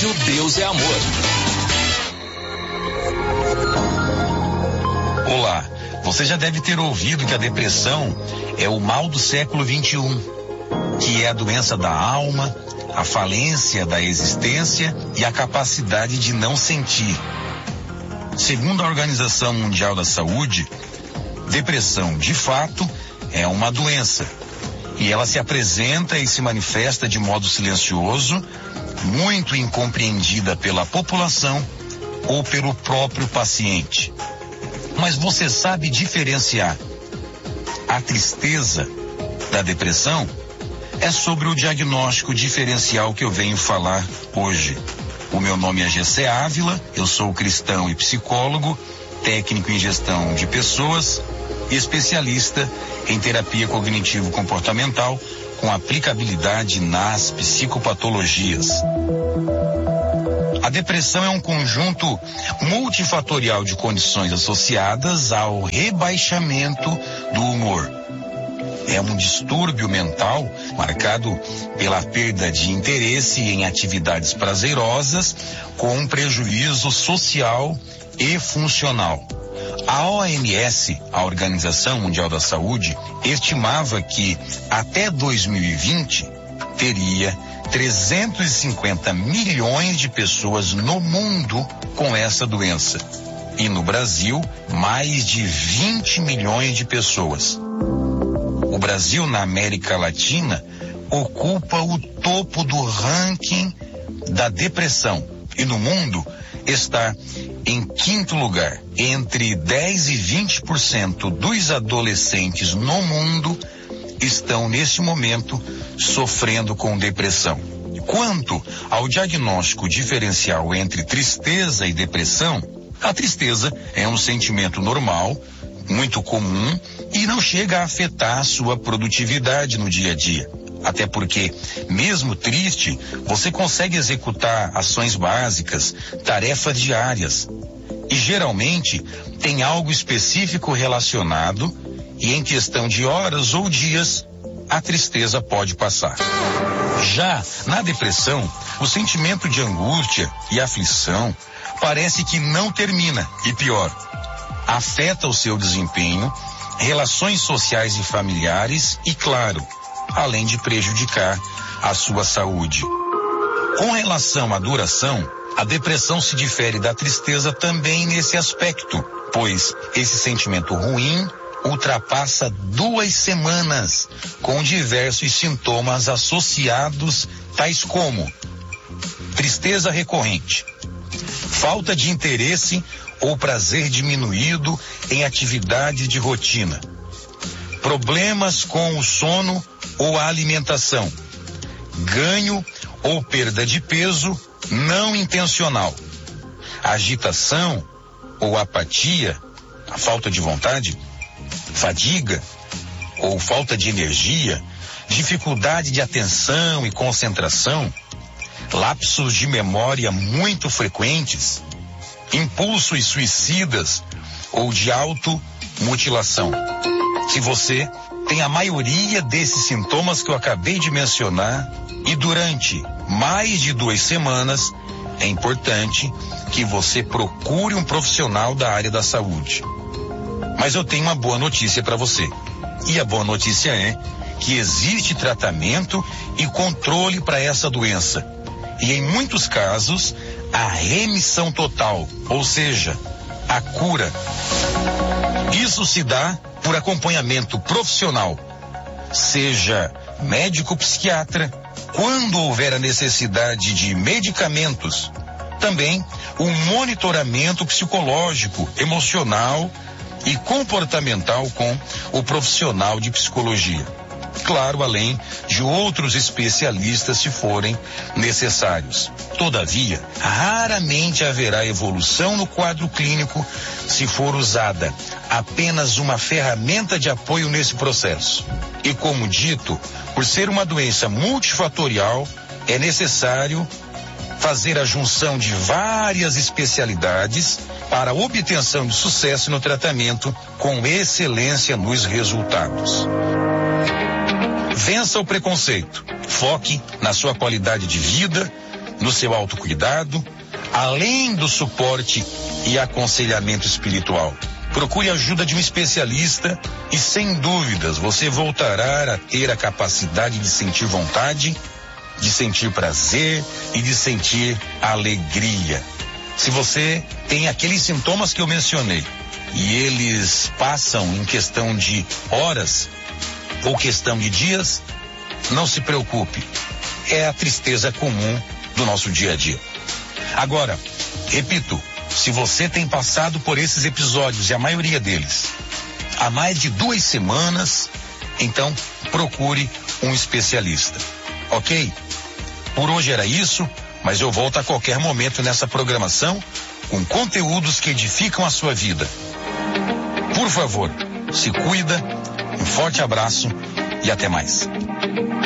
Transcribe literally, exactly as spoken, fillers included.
Rádio Deus é Amor. Olá, você já deve ter ouvido que a depressão é o mal do século vinte e um, que é a doença da alma, a falência da existência e a capacidade de não sentir. Segundo a Organização Mundial da Saúde, depressão, de fato, é uma doença. E ela se apresenta e se manifesta de modo silencioso, muito incompreendida pela população ou pelo próprio paciente. Mas você sabe diferenciar a tristeza da depressão? É sobre o diagnóstico diferencial que eu venho falar hoje. O meu nome é Gessé Ávila, eu sou cristão e psicólogo, técnico em gestão de pessoas e especialista em terapia cognitivo-comportamental com aplicabilidade nas psicopatologias. A depressão é um conjunto multifatorial de condições associadas ao rebaixamento do humor. É um distúrbio mental marcado pela perda de interesse em atividades prazerosas com um prejuízo social e funcional. A O M S, a Organização Mundial da Saúde, estimava que até dois mil e vinte teria trezentos e cinquenta milhões de pessoas no mundo com essa doença. E no Brasil, mais de vinte milhões de pessoas. O Brasil, na América Latina, ocupa o topo do ranking da depressão. E no mundo, está em quinto lugar. Entre dez e vinte por cento dos adolescentes no mundo estão, neste momento, sofrendo com depressão. Quanto ao diagnóstico diferencial entre tristeza e depressão, a tristeza é um sentimento normal, muito comum e não chega a afetar a sua produtividade no dia a dia. Até porque, mesmo triste, você consegue executar ações básicas, tarefas diárias. E geralmente tem algo específico relacionado e em questão de horas ou dias, a tristeza pode passar. Já na depressão, o sentimento de angústia e aflição parece que não termina e pior, afeta o seu desempenho, relações sociais e familiares e, claro, além de prejudicar a sua saúde. Com relação à duração, a depressão se difere da tristeza também nesse aspecto, pois esse sentimento ruim ultrapassa duas semanas, com diversos sintomas associados, tais como tristeza recorrente, falta de interesse ou prazer diminuído em atividades de rotina, problemas com o sono ou a alimentação, ganho ou perda de peso não intencional, agitação ou apatia, a falta de vontade, fadiga ou falta de energia, dificuldade de atenção e concentração, lapsos de memória muito frequentes, impulsos suicidas ou de automutilação. Se você tem a maioria desses sintomas que eu acabei de mencionar e durante mais de duas semanas, é importante que você procure um profissional da área da saúde. Mas eu tenho uma boa notícia para você. E a boa notícia é que existe tratamento e controle para essa doença. E em muitos casos, a remissão total, ou seja, a cura. Isso se dá por acompanhamento profissional, seja médico psiquiatra, quando houver a necessidade de medicamentos, também um monitoramento psicológico, emocional e comportamental com o profissional de psicologia. Claro, além de outros especialistas se forem necessários. Todavia, raramente haverá evolução no quadro clínico se for usada apenas uma ferramenta de apoio nesse processo. E como dito, por ser uma doença multifatorial, é necessário fazer a junção de várias especialidades para a obtenção de sucesso no tratamento com excelência nos resultados. Vença o preconceito, foque na sua qualidade de vida, no seu autocuidado, além do suporte e aconselhamento espiritual. Procure a ajuda de um especialista e, sem dúvidas, você voltará a ter a capacidade de sentir vontade, de sentir prazer e de sentir alegria. Se você tem aqueles sintomas que eu mencionei e eles passam em questão de horas ou questão de dias, não se preocupe. É a tristeza comum do nosso dia a dia. Agora, repito, se você tem passado por esses episódios, e a maioria deles, há mais de duas semanas, então procure um especialista, ok? Por hoje era isso, mas eu volto a qualquer momento nessa programação com conteúdos que edificam a sua vida. Por favor, se cuida, um forte abraço e até mais.